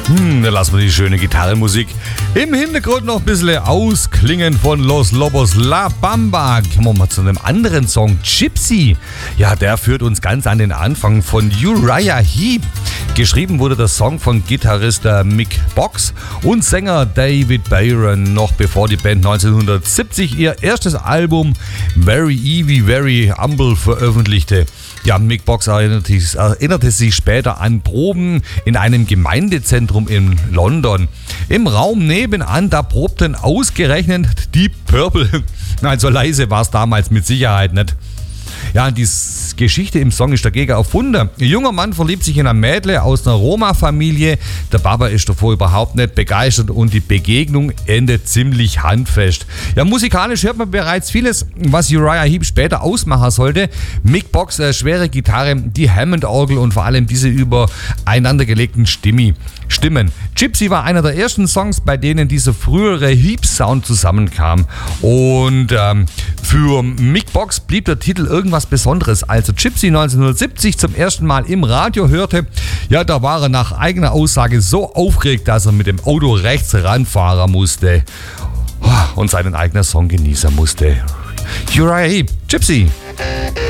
Da lassen wir die schöne Gitarrenmusik im Hintergrund noch ein bisschen ausklingen von Los Lobos La Bamba. Kommen wir mal zu einem anderen Song, Gypsy. Ja, der führt uns ganz an den Anfang von Uriah Heep. Geschrieben wurde der Song von Gitarrist Mick Box und Sänger David Byron, noch bevor die Band 1970 ihr erstes Album Very Easy, Very Humble veröffentlichte. Ja, Mick Box erinnerte sich später an Proben in einem Gemeindezentrum in London. Im Raum nebenan, da probten ausgerechnet Deep Purple. Nein, so leise war es damals mit Sicherheit nicht. Ja, die Geschichte im Song ist dagegen auf Wunder. Ein junger Mann verliebt sich in ein Mädle aus einer Roma-Familie. Der Papa ist davor überhaupt nicht begeistert und die Begegnung endet ziemlich handfest. Ja, musikalisch hört man bereits vieles, was Uriah Heep später ausmachen sollte. Mick Box, schwere Gitarre, die Hammond-Orgel und vor allem diese übereinander gelegten Stimmen. Gypsy war einer der ersten Songs, bei denen dieser frühere Heep-Sound zusammenkam. Und für Mick Box blieb der Titel irgendwas Besonderes. Als er Gypsy 1970 zum ersten Mal im Radio hörte, ja, da war er nach eigener Aussage so aufgeregt, dass er mit dem Auto rechts ranfahren musste und seinen eigenen Song genießen musste. Uriah Heep, Gypsy.